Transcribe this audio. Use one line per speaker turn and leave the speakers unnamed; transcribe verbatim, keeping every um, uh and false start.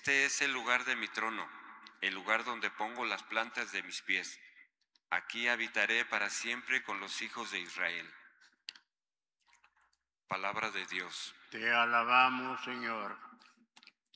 Este es el lugar de mi trono, el lugar donde pongo las plantas de mis pies. Aquí habitaré para siempre con los hijos de Israel. Palabra de Dios.
Te alabamos, Señor.